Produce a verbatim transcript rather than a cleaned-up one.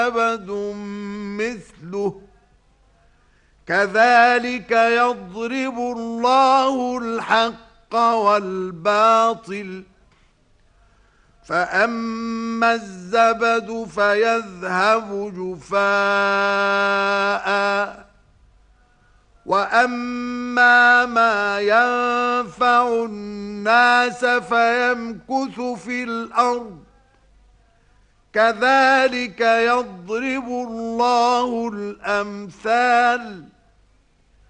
زبد مثله كذلك يضرب الله الحق والباطل فأما الزبد فيذهب جفاء وأما ما ينفع الناس فيمكث في الأرض كذلك يضرب الله الأمثال